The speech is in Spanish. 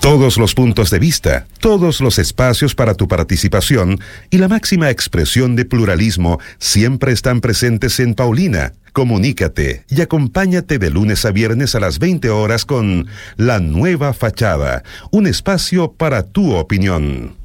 Todos los puntos de vista, todos los espacios para tu participación y la máxima expresión de pluralismo siempre están presentes en Paulina. Comunícate y acompáñate de lunes a viernes a las 20 horas con La Nueva Fachada, un espacio para tu opinión.